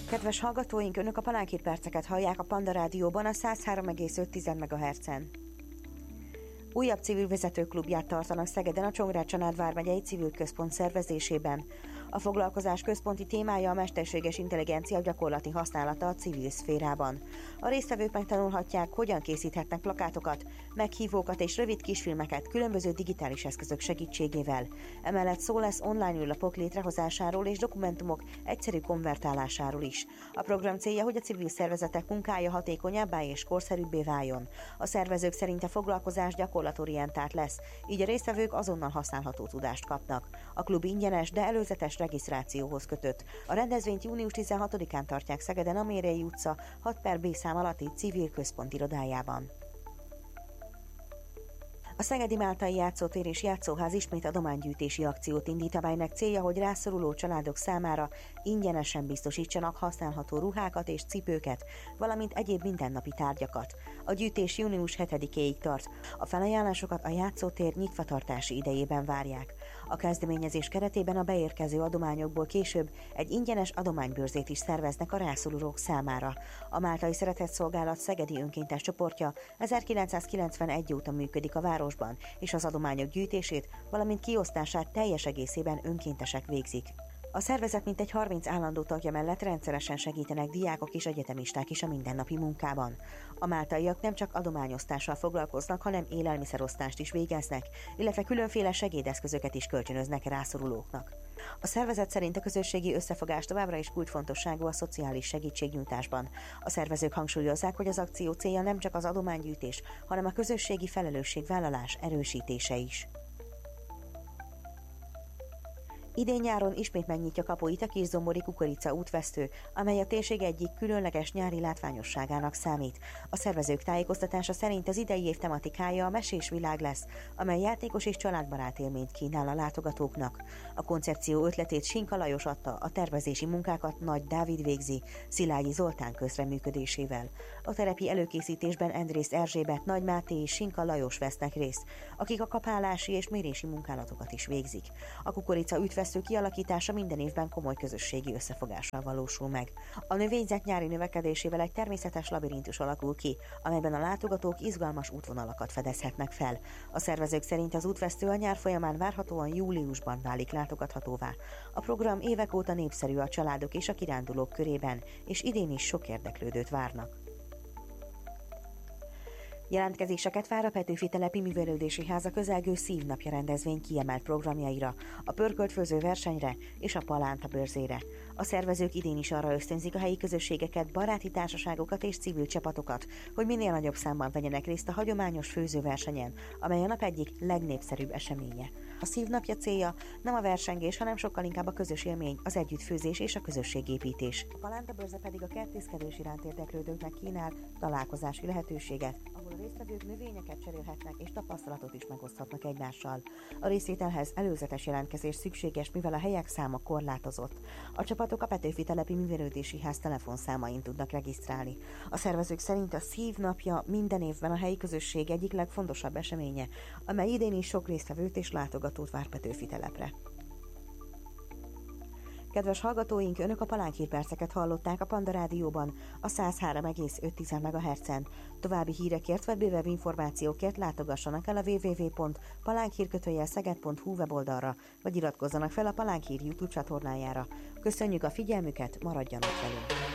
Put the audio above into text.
Kedves hallgatóink, Önök a Palánk perceket hallják a Panda Rádióban a 103,5 MHz-en. Újabb civil vezetőklubját tartanak Szegeden a Csongrád-Csanád vármegyei civil központ szervezésében. A foglalkozás központi témája a mesterséges intelligencia gyakorlati használata a civil szférában. A résztvevők megtanulhatják, hogyan készíthetnek plakátokat, meghívókat és rövid kisfilmeket különböző digitális eszközök segítségével. Emellett szó lesz online űrlapok létrehozásáról és dokumentumok egyszerű konvertálásáról is. A program célja, hogy a civil szervezetek munkája hatékonyabbá és korszerűbbé váljon. A szervezők szerint a foglalkozás gyakorlatorientált lesz, így a résztvevők azonnal használható tudást kapnak. A klub ingyenes, de előzetes regisztrációhoz kötött. A rendezvényt június 16-án tartják Szegeden a Mérei utca 6/B szám alatti civil központ irodájában. A Szegedi Máltai Játszótér és Játszóház ismét adománygyűjtési akciót indít, amelynek célja, hogy rászoruló családok számára ingyenesen biztosítsanak használható ruhákat és cipőket, valamint egyéb mindennapi tárgyakat. A gyűjtés június 7-éig tart. A felajánlásokat a játszótér nyitvatartási idejében várják. A kezdeményezés keretében a beérkező adományokból később egy ingyenes adománybőrzét is szerveznek a rászorulók számára. A Máltai Szeretetszolgálat szegedi önkéntes csoportja 1991 óta működik a városban, és az adományok gyűjtését, valamint kiosztását teljes egészében önkéntesek végzik. A szervezet mintegy 30 állandó tagja mellett rendszeresen segítenek diákok és egyetemisták is a mindennapi munkában. A máltaiak nem csak adományosztással foglalkoznak, hanem élelmiszerosztást is végeznek, illetve különféle segédeszközöket is kölcsönöznek rászorulóknak. A szervezet szerint a közösségi összefogás továbbra is kulcsfontosságú a szociális segítségnyújtásban. A szervezők hangsúlyozzák, hogy az akció célja nem csak az adománygyűjtés, hanem a közösségi felelősségvállalás erősítése is. Idén nyáron ismét megnyitja kapuit a Kiszombori Kukorica útvesztő, amely a térség egyik különleges nyári látványosságának számít. A szervezők tájékoztatása szerint az idei év tematikája a mesés világ lesz, amely játékos és családbarát élményt kínál a látogatóknak. A koncepció ötletét Sinka Lajos adta, a tervezési munkákat Nagy Dávid végzi, Szilágyi Zoltán közreműködésével. A terepi előkészítésben Endrész Erzsébet, Nagy Máté és Sinka Lajos vesznek részt, akik a kapálási és mérési munkálatokat is végzik. A Kukorica útvesztő kialakítása minden évben komoly közösségi összefogással valósul meg. A növényzet nyári növekedésével egy természetes labirintus alakul ki, amelyben a látogatók izgalmas útvonalakat fedezhetnek fel. A szervezők szerint az útvesztő a nyár folyamán várhatóan júliusban válik látogathatóvá. A program évek óta népszerű a családok és a kirándulók körében, és idén is sok érdeklődőt várnak. Jelentkezéseket vár a Petőfi Telepi Művelődési Háza közelgő Szívnapja rendezvény kiemelt programjaira, a pörköltfőző versenyre és a palánta bőrzére. A szervezők idén is arra ösztönzik a helyi közösségeket, baráti társaságokat és civil csapatokat, hogy minél nagyobb számban vegyenek részt a hagyományos főzőversenyen, amely a nap egyik legnépszerűbb eseménye. A Szívnapja célja nem a versengés, hanem sokkal inkább a közös élmény, az együttfőzés és a közösségépítés. A palánta bőrze pedig a kertészkedés iránt érdeklődőknek kínál találkozási lehetőséget, ahol a résztvevők növényeket cserélhetnek és tapasztalatot is megoszthatnak egymással. A részvételhez előzetes jelentkezés szükséges, mivel a helyek száma korlátozott. A csapatok a Petőfi Telepi Művelődési Ház telefonszámain tudnak regisztrálni. A szervezők szerint a Szívnapja minden évben a helyi közösség egyik legfontosabb eseménye, amely idén is sok résztvevőt és látogatót vár Petőfi telepre. Kedves hallgatóink, Önök a Palánk hírperceket hallották a Panda Rádióban a 103,5 MHz-en. További hírekért vagy bővebb információkért látogassanak el a www.palánkhír-szeged.hu weboldalra, vagy iratkozzanak fel a Palánk Hír YouTube csatornájára. Köszönjük a figyelmüket, maradjanak velünk!